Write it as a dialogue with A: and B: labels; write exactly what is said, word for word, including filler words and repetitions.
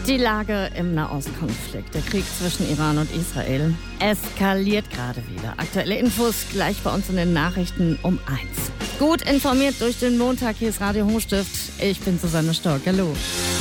A: Die Lage im Nahostkonflikt, der Krieg zwischen Iran und Israel, eskaliert gerade wieder. Aktuelle Infos gleich bei uns in den Nachrichten um eins. Gut informiert durch den Montag, hier ist Radio Hochstift. Ich bin Susanne Stork. Hallo.